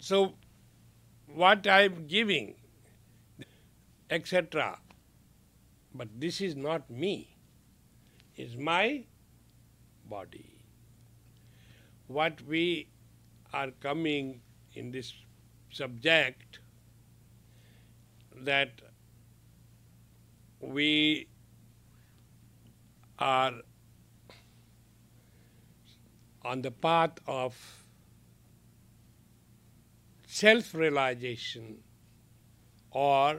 So what I am giving, etc. But this is not me. It's my body. What we are coming in this subject, that we are on the path of self-realization or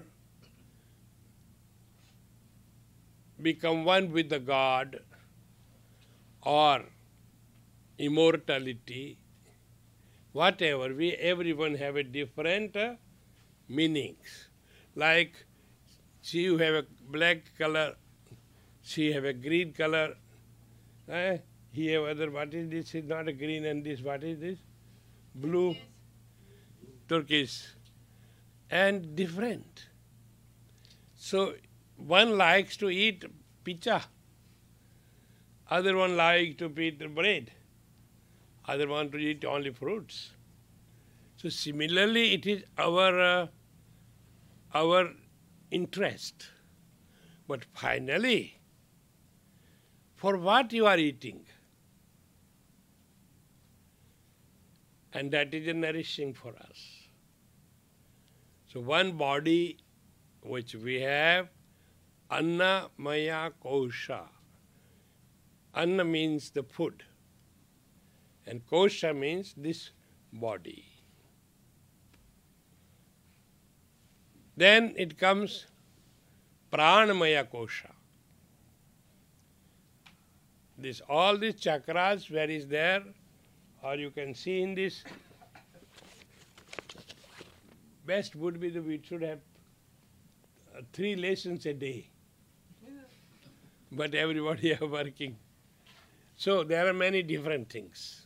become one with the God or immortality, whatever, everyone have a different meanings. Like, she you have a black color, she have a green color, he have other, what is this? It's not a green, and this, what is this? Blue, turquoise, and different. So one likes to eat pizza, other one likes to eat bread, other one to eat only fruits. So similarly, it is our interest. But finally, for what you are eating, and that is nourishing for us. So one body which we have, Anna Maya Kosha. Anna means the food, and Kosha means this body. Then it comes Pranamaya Kosha. All these chakras, where is there, or you can see in this, best would be that we should have 3 lessons a day. But everybody are working. So there are many different things.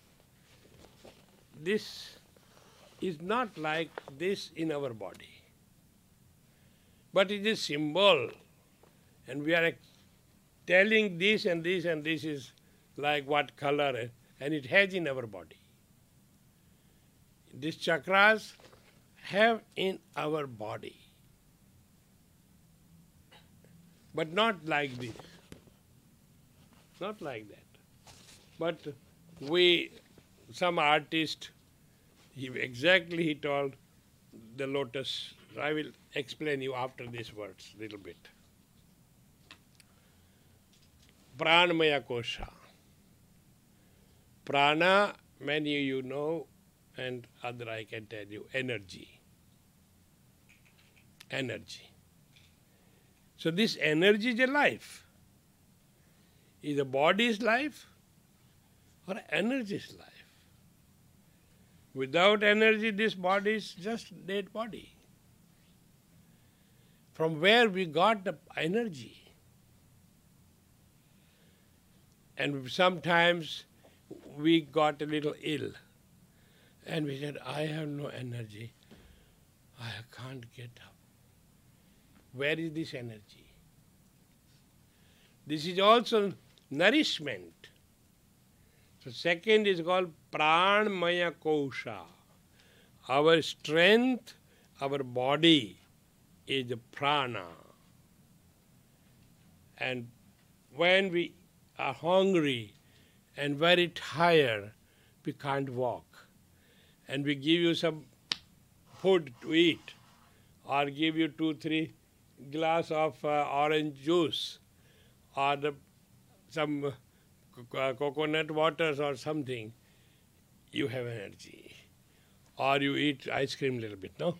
This is not like this in our body, but it is symbol, and we are telling this and this and this is like what color, and it has in our body. These chakras have in our body, but not like this, not like that. But some artist, he told the lotus. I will explain you after these words a little bit. Pranamaya Kosha. Prana, many you know, and other I can tell you, energy. Energy. So this energy is a life. Is the body's life or energy's life? Without energy, this body is just dead body. From where we got the energy? And sometimes we got a little ill, and we said, I have no energy, I can't get up. Where is this energy? This is also nourishment. So second is called Pranamaya Kosha. Our strength, our body is the prana. And when we are hungry and very tired, we can't walk. And we give you some food to eat, or give you 2-3 glass of orange juice, or some coconut waters or something, you have energy. Or you eat ice cream a little bit, no?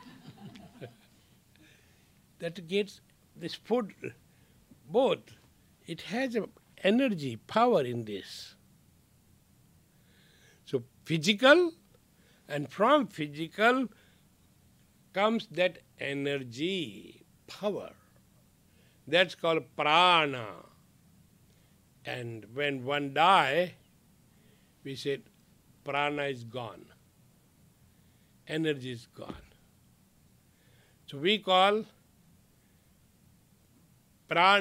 That gets this food, both. It has energy, power in this. So physical, and from physical comes that energy, power. That's called prana. And when one dies, we said prana is gone. Energy is gone. So we call prana